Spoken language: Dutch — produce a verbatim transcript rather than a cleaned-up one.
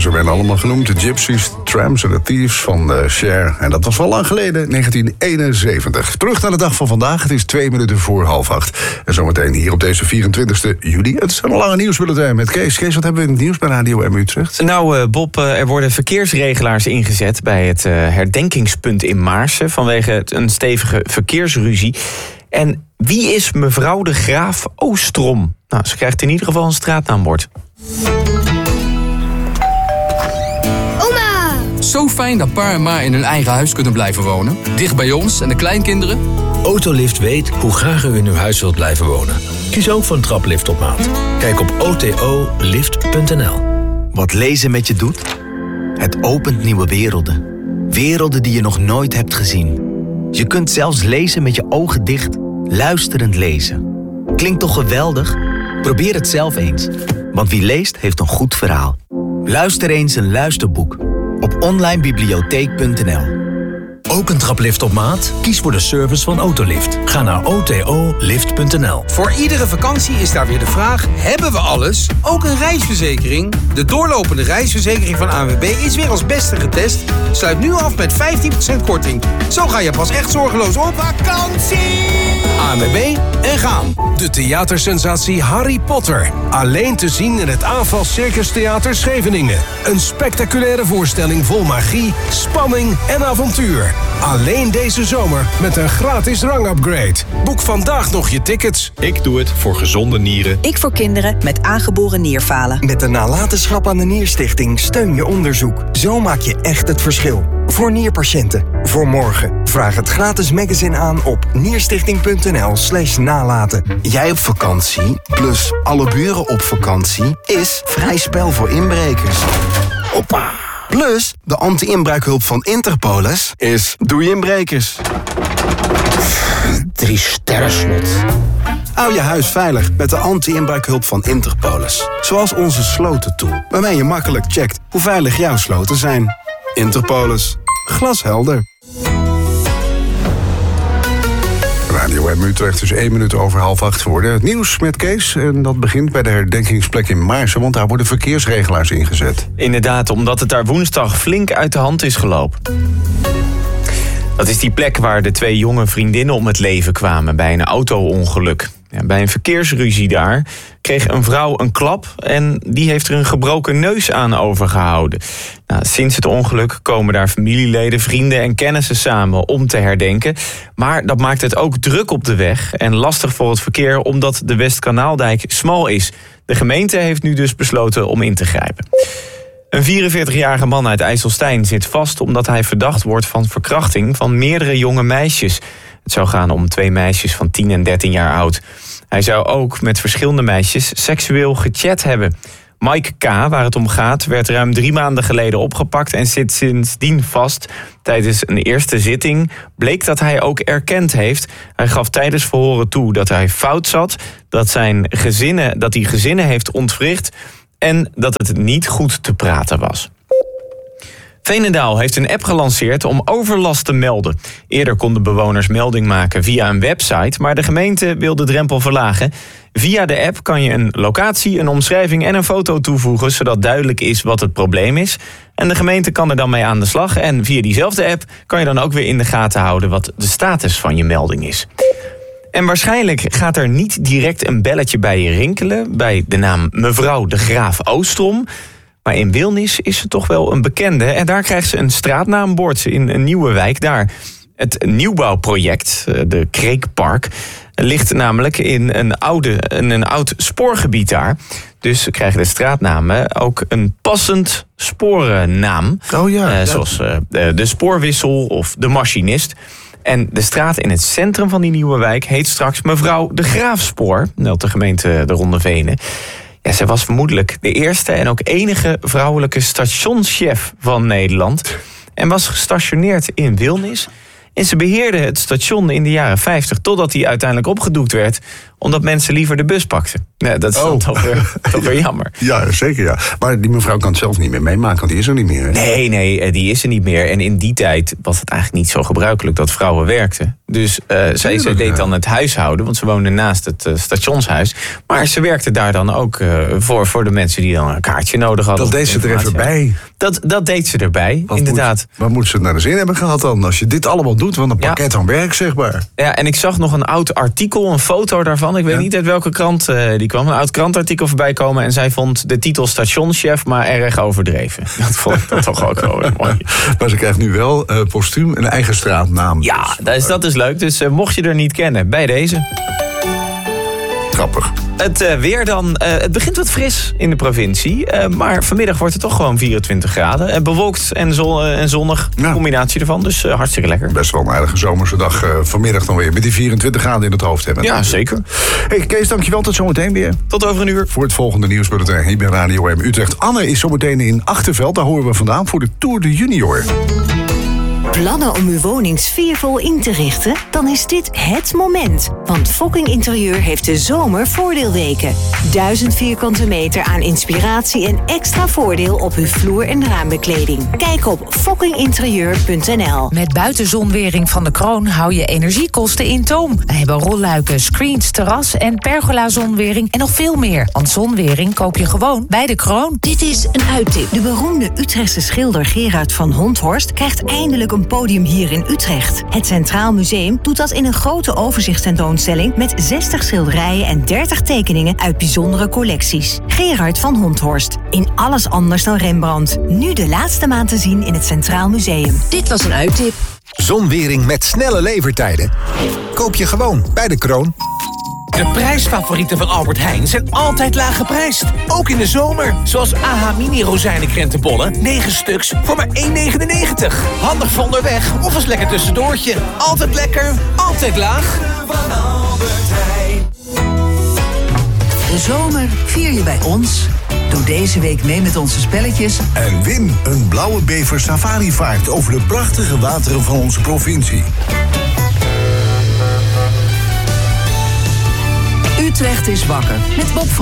ze werden allemaal genoemd. De Gypsies, de Tramps en de Thieves van uh, Cher. En dat was al lang geleden, negentien eenenzeventig. Terug naar de dag van vandaag. Het is twee minuten voor half acht. En zometeen hier op deze vierentwintigste juli. Het is een lange nieuwsbulletin met Kees. Kees, wat hebben we in het nieuws bij Radio M Utrecht? Nou, uh, Bob, uh, er worden verkeersregelaars ingezet bij het uh, herdenkingspunt in Maarsen vanwege een stevige verkeersruzie. En wie is mevrouw de Graaf Oostrom? Nou, ze krijgt in ieder geval een straatnaambord. Oma! Zo fijn dat pa en ma in hun eigen huis kunnen blijven wonen. Dicht bij ons en de kleinkinderen. Autolift weet hoe graag u in uw huis wilt blijven wonen. Kies ook voor een traplift op maat. Kijk op o t o lift punt n l. Wat lezen met je doet? Het opent nieuwe werelden. Werelden die je nog nooit hebt gezien. Je kunt zelfs lezen met je ogen dicht, luisterend lezen. Klinkt toch geweldig? Probeer het zelf eens. Want wie leest, heeft een goed verhaal. Luister eens een luisterboek op online bibliotheek punt n l. Ook een traplift op maat? Kies voor de service van Autolift. Ga naar o t o lift punt n l. Voor iedere vakantie is daar weer de vraag: hebben we alles? Ook een reisverzekering? De doorlopende reisverzekering van A N W B is weer als beste getest. Sluit nu af met vijftien procent korting. Zo ga je pas echt zorgeloos op vakantie. A N W B en gaan. De theatersensatie Harry Potter. Alleen te zien in het A F A S Circus Theater Scheveningen. Een spectaculaire voorstelling vol magie, spanning en avontuur. Alleen deze zomer met een gratis rangupgrade. Boek vandaag nog je tickets. Ik doe het voor gezonde nieren. Ik voor kinderen met aangeboren nierfalen. Met de nalatenschap aan de Nierstichting steun je onderzoek. Zo maak je echt het verschil. Voor nierpatiënten. Voor morgen. Vraag het gratis magazine aan op nierstichting punt n l slash nalaten. Jij op vakantie, plus alle buren op vakantie, is vrij spel voor inbrekers. Hoppa! Plus, de anti-inbraakhulp van Interpolis is doei inbrekers. Drie sterren slot. Hou je huis veilig met de anti-inbraakhulp van Interpolis. Zoals onze slotentool, waarmee je makkelijk checkt hoe veilig jouw sloten zijn. Interpolis. Glashelder. Radio M Utrecht is één minuut over half acht geworden. Het nieuws met Kees. En dat begint bij de herdenkingsplek in Maarsen, want daar worden verkeersregelaars ingezet. Inderdaad, omdat het daar woensdag flink uit de hand is gelopen. Dat is die plek waar de twee jonge vriendinnen om het leven kwamen bij een auto-ongeluk. Ja, bij een verkeersruzie daar kreeg een vrouw een klap en die heeft er een gebroken neus aan overgehouden. Nou, sinds het ongeluk komen daar familieleden, vrienden en kennissen samen om te herdenken. Maar dat maakt het ook druk op de weg en lastig voor het verkeer omdat de Westkanaaldijk smal is. De gemeente heeft nu dus besloten om in te grijpen. Een vierenveertigjarige man uit IJsselstein zit vast omdat hij verdacht wordt van verkrachting van meerdere jonge meisjes. Het zou gaan om twee meisjes van tien en dertien jaar oud. Hij zou ook met verschillende meisjes seksueel gechat hebben. Mike K., waar het om gaat, werd ruim drie maanden geleden opgepakt en zit sindsdien vast. Tijdens een eerste zitting bleek dat hij ook erkend heeft. Hij gaf tijdens verhoren toe dat hij fout zat, dat, zijn gezinnen, dat hij gezinnen heeft ontwricht en dat het niet goed te praten was. Veenendaal heeft een app gelanceerd om overlast te melden. Eerder konden bewoners melding maken via een website, maar de gemeente wil de drempel verlagen. Via de app kan je een locatie, een omschrijving en een foto toevoegen, zodat duidelijk is wat het probleem is. En de gemeente kan er dan mee aan de slag. En via diezelfde app kan je dan ook weer in de gaten houden wat de status van je melding is. En waarschijnlijk gaat er niet direct een belletje bij je rinkelen bij de naam mevrouw de Graaf Oostrom. Maar in Wilnis is ze toch wel een bekende. En daar krijgt ze een straatnaambord in een nieuwe wijk daar. Het nieuwbouwproject, de Kreekpark, ligt namelijk in een, oude, in een oud spoorgebied daar. Dus krijgen de straatnamen ook een passend sporennaam. Oh ja. Uh, zoals uh, de spoorwissel of de machinist. En de straat in het centrum van die nieuwe wijk heet straks mevrouw de Graafspoor, meldt de gemeente de Ronde Venen. Ja, zij was vermoedelijk de eerste en ook enige vrouwelijke stationschef van Nederland. En was gestationeerd in Wilnis. En ze beheerde het station in de jaren vijftig, totdat hij uiteindelijk opgedoekt werd. Omdat mensen liever de bus pakten. Ja, dat is Oh. dan toch weer, toch weer jammer. Ja, zeker ja. Maar die mevrouw kan het zelf niet meer meemaken, want die is er niet meer. Hè? Nee, nee, eh, die is er niet meer. En in die tijd was het eigenlijk niet zo gebruikelijk dat vrouwen werkten. Dus uh, zij, zij deed dan het huishouden, want ze woonde naast het uh, stationshuis. Maar ze werkte daar dan ook uh, voor, voor de mensen die dan een kaartje nodig hadden. Dat deed ze er even bij. Dat, dat deed ze erbij, Wat inderdaad. Moet, wat moet ze naar de zin hebben gehad dan? Als je dit allemaal doet, want een pakket Ja. aan werk, zeg maar. Ja, en ik zag nog een oud artikel, een foto daarvan. Ik weet Ja. niet uit welke krant uh, die kwam. Een oud krantartikel voorbij komen. En zij vond de titel stationschef maar erg overdreven. Dat vond ik dan toch ook wel weer mooi. Maar ze krijgt nu wel uh, postuum een eigen straatnaam. Ja, dat is, dat is leuk. Dus uh, mocht je er niet kennen, bij deze. Grappig. Het uh, weer dan. Uh, het begint wat fris in de provincie. Uh, maar vanmiddag wordt het toch gewoon vierentwintig graden. Uh, bewolkt en, zon, uh, en zonnig. Ja. Combinatie ervan. Dus uh, hartstikke lekker. Best wel een aardige zomerse dag uh, vanmiddag dan weer. Met die vierentwintig graden in het hoofd hebben. Ja, zeker. Hey Kees, dankjewel. Tot zometeen weer. Tot over een uur. Voor het volgende nieuwsbulletin hier bij Radio M Utrecht. Anne is zometeen in Achterveld. Daar horen we vandaan voor de Tour de Junior. Plannen om uw woning sfeervol in te richten? Dan is dit het moment. Want Fokking Interieur heeft de zomervoordeelweken. Duizend vierkante meter aan inspiratie en extra voordeel op uw vloer- en raambekleding. Kijk op fokking interieur punt n l. Met buitenzonwering van de Kroon hou je energiekosten in toom. We hebben rolluiken, screens, terras en pergola-zonwering en nog veel meer. Want zonwering koop je gewoon bij de Kroon. Dit is een uittip. De beroemde Utrechtse schilder Gerard van Honthorst krijgt eindelijk een podium hier in Utrecht. Het Centraal Museum doet dat in een grote overzichtstentoonstelling met zestig schilderijen en dertig tekeningen uit bijzondere collecties. Gerard van Honthorst. In alles anders dan Rembrandt. Nu de laatste maand te zien in het Centraal Museum. Dit was een uittip. Zonwering met snelle levertijden? Koop je gewoon bij de Kroon. De prijsfavorieten van Albert Heijn zijn altijd laag geprijsd. Ook in de zomer. Zoals A H Mini rozijnenkrentenbollen. negen stuks voor maar één negenennegentig. Handig voor onderweg of als lekker tussendoortje. Altijd lekker, altijd laag. De zomer vier je bij ons. Doe deze week mee met onze spelletjes. En win een blauwe bever safarivaart over de prachtige wateren van onze provincie. Utrecht is wakker met Bob van